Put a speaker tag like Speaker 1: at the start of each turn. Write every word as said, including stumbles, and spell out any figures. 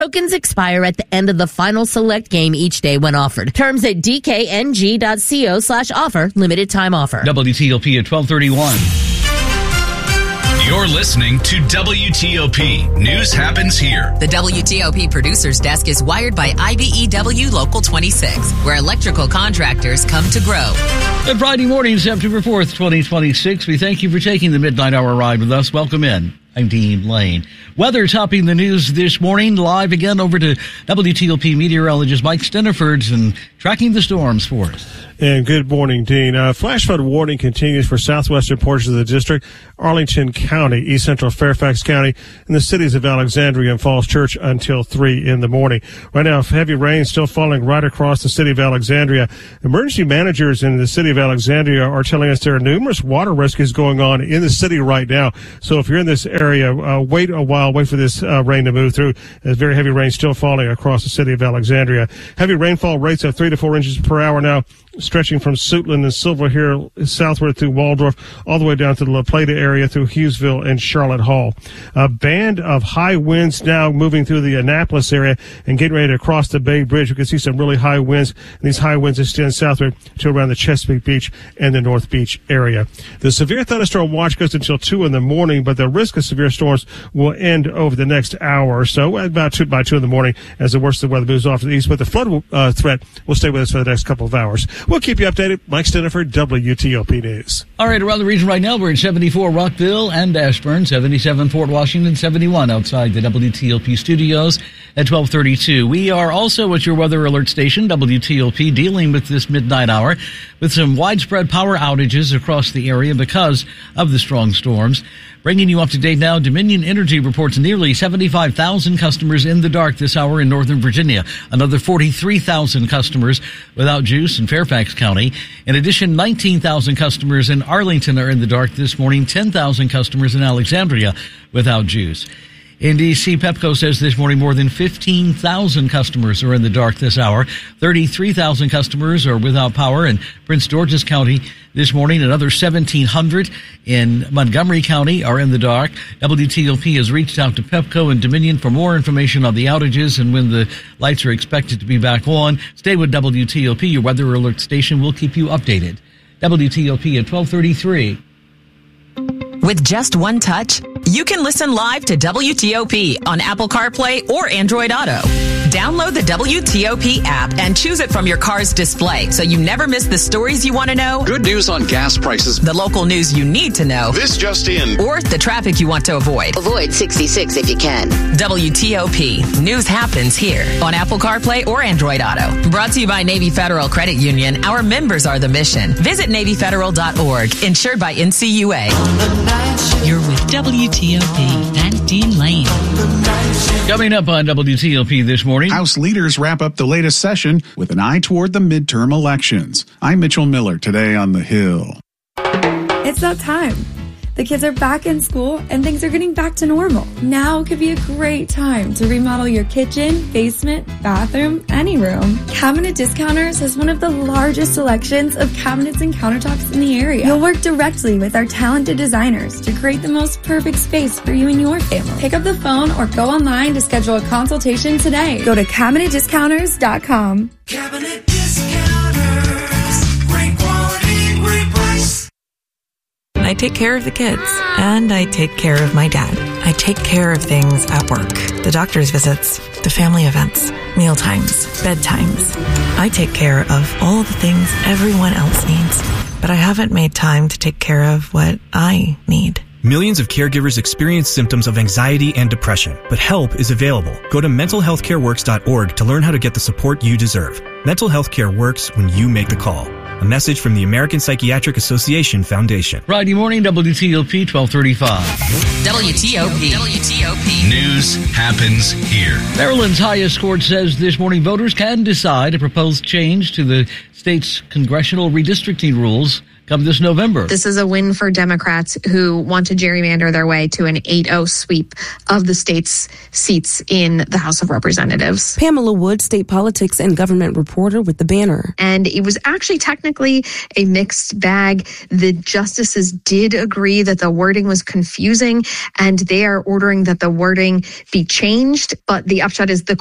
Speaker 1: Tokens expire at the end of the final select game each day when offered. Terms at dkng.co slash offer. Limited time offer.
Speaker 2: W T O P at twelve thirty-one.
Speaker 3: You're listening to W T O P. News happens here.
Speaker 4: The W T O P producer's desk is wired by I B E W Local twenty-six, where electrical contractors come to grow.
Speaker 2: Good Friday morning, September fourth, twenty twenty-six. We thank you for taking the midnight hour ride with us. Welcome in. I'm Dean Lane. Weather topping the news this morning. Live again over to W T O P meteorologist Mike Steniford and tracking the storms for us.
Speaker 5: And good morning, Dean. Uh, flash flood warning continues for southwestern portions of the district, Arlington County, East Central Fairfax County, and the cities of Alexandria and Falls Church until three in the morning. Right now, heavy rain still falling right across the city of Alexandria. Emergency managers in the city of Alexandria are telling us there are numerous water rescues going on in the city right now. So if you're in this area, uh, wait a while, wait for this uh, rain to move through. There's very heavy rain still falling across the city of Alexandria. Heavy rainfall rates of three to four inches per hour now, stretching from Suitland and Silver Hill southward through Waldorf, all the way down to the La Plata area through Hughesville and Charlotte Hall. A band of high winds now moving through the Annapolis area and getting ready to cross the Bay Bridge. We can see some really high winds, and these high winds extend southward to around the Chesapeake Beach and the North Beach area. The severe thunderstorm watch goes until two in the morning, but the risk of severe storms will end over the next hour or so, about two, by two in the morning, as the worst of the weather moves off to the east. But the flood uh, threat will stay with us for the next couple of hours. We'll keep you updated. Mike Steniford, W T O P News.
Speaker 2: All right, around the region right now, we're in seventy-four Rockville and Ashburn, seventy-seven Fort Washington, seventy-one outside the W T O P studios at twelve thirty-two. We are also at your weather alert station, W T O P, dealing with this midnight hour with some widespread power outages across the area because of the strong storms. Bringing you up to date now, Dominion Energy reports nearly seventy-five thousand customers in the dark this hour in Northern Virginia. Another forty-three thousand customers without juice in Fairfax County. In addition, nineteen thousand customers in Arlington are in the dark this morning. ten thousand customers in Alexandria without juice. In D C, Pepco says this morning more than fifteen thousand customers are in the dark this hour. thirty-three thousand customers are without power in Prince George's County this morning. Another seventeen hundred in Montgomery County are in the dark. W T O P has reached out to Pepco and Dominion for more information on the outages and when the lights are expected to be back on. Stay with W T O P, your weather alert station. We'll keep you updated. W T O P at twelve thirty-three.
Speaker 4: With just one touch, you can listen live to W T O P on Apple CarPlay or Android Auto. Download the W T O P app and choose it from your car's display so you never miss the stories you want to know,
Speaker 6: good news on gas prices,
Speaker 4: the local news you need to know,
Speaker 6: this just in,
Speaker 4: or the traffic you want to avoid.
Speaker 7: Avoid sixty-six if you can.
Speaker 4: W T O P. News happens here on Apple CarPlay or Android Auto. Brought to you by Navy Federal Credit Union. Our members are the mission. Visit Navy Federal dot org. Insured by N C U A.
Speaker 8: You're with W T O P and Dean Lane.
Speaker 2: Coming up on W T O P this morning,
Speaker 9: House leaders wrap up the latest session with an eye toward the midterm elections. I'm Mitchell Miller, today on The Hill.
Speaker 10: It's that time. The kids are back in school and things are getting back to normal. Now could be a great time to remodel your kitchen, basement, bathroom, any room. Cabinet Discounters has one of the largest selections of cabinets and countertops in the area. You'll work directly with our talented designers to create the most perfect space for you and your family. Pick up the phone or go online to schedule a consultation today. Go to cabinet discounters dot com.
Speaker 11: Cabinet Discounters. Great quality, great price.
Speaker 12: I take care of the kids, and I take care of my dad. I take care of things at work. The doctor's visits, the family events, meal times, bedtimes. I take care of all the things everyone else needs, but I haven't made time to take care of what I need.
Speaker 13: Millions of caregivers experience symptoms of anxiety and depression, but help is available. Go to mental health care works dot org to learn how to get the support you deserve. Mental health care works when you make the call. A message from the American Psychiatric Association Foundation.
Speaker 2: Friday morning, W T O P, twelve thirty-five.
Speaker 4: W T O P. W T O P.
Speaker 3: News happens here.
Speaker 2: Maryland's highest court says this morning voters can decide a proposed change to the state's congressional redistricting rules come this November.
Speaker 14: This is a win for Democrats who want to gerrymander their way to an eight oh sweep of the state's seats in the House of Representatives.
Speaker 15: Pamela Wood, state politics and government reporter with The Banner.
Speaker 14: And it was actually technically a mixed bag. The justices did agree that the wording was confusing, and they are ordering that the wording be changed. But the upshot is the